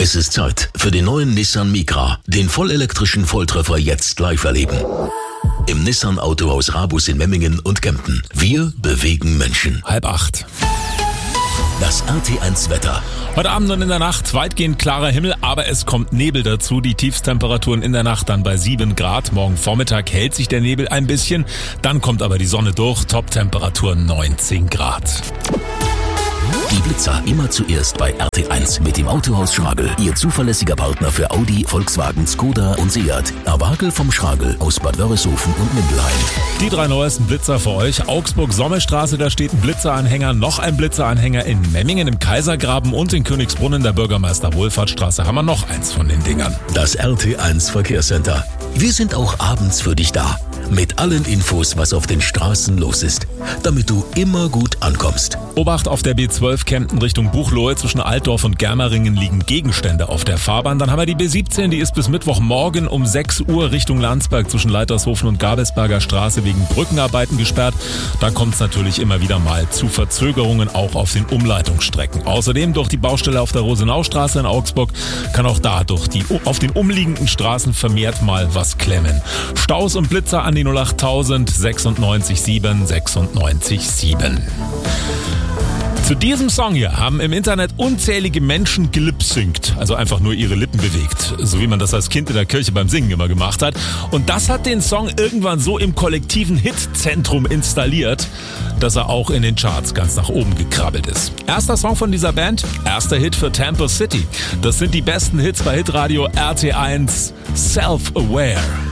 Es ist Zeit für den neuen Nissan Micra. Den vollelektrischen Volltreffer jetzt live erleben. Im Nissan Autohaus Rabus in Memmingen und Kempten. Wir bewegen Menschen. 7:30. Das RT1 Wetter. Heute Abend und in der Nacht weitgehend klarer Himmel, aber es kommt Nebel dazu. Die Tiefstemperaturen in der Nacht dann bei 7 Grad. Morgen Vormittag hält sich der Nebel ein bisschen. Dann kommt aber die Sonne durch. Toptemperatur 19 Grad. Die Blitzer immer zuerst bei RT1 mit dem Autohaus Schragel. Ihr zuverlässiger Partner für Audi, Volkswagen, Skoda und Seat. Abagel vom Schragel aus Bad Wörishofen und Mindelheim. Die 3 neuesten Blitzer für euch. Augsburg-Sommerstraße, da steht ein Blitzeranhänger, noch ein Blitzeranhänger in Memmingen im Kaisergraben und in Königsbrunn in der Bürgermeister-Wohlfahrtsstraße haben wir noch eins von den Dingern. Das RT1 Verkehrscenter. Wir sind auch abends für dich da. Mit allen Infos, was auf den Straßen los ist, damit du immer gut ankommst. Obacht auf der B12 Kempten Richtung Buchloe. Zwischen Altdorf und Germeringen liegen Gegenstände auf der Fahrbahn. Dann haben wir die B17, die ist bis Mittwochmorgen um 6 Uhr Richtung Landsberg zwischen Leitershofen und Gabelsberger Straße wegen Brückenarbeiten gesperrt. Da kommt es natürlich immer wieder mal zu Verzögerungen, auch auf den Umleitungsstrecken. Außerdem durch die Baustelle auf der Rosenaustraße in Augsburg kann auch da auf den umliegenden Straßen vermehrt mal was klemmen. Staus und Blitzer an die 08000 96 7 96 7. Zu diesem Song hier haben im Internet unzählige Menschen gelipsynkt, also einfach nur ihre Lippen bewegt, so wie man das als Kind in der Kirche beim Singen immer gemacht hat. Und das hat den Song irgendwann so im kollektiven Hitzentrum installiert, dass er auch in den Charts ganz nach oben gekrabbelt ist. Erster Song von dieser Band, erster Hit für Tampa City. Das sind die besten Hits bei Hitradio RT1, Self-Aware.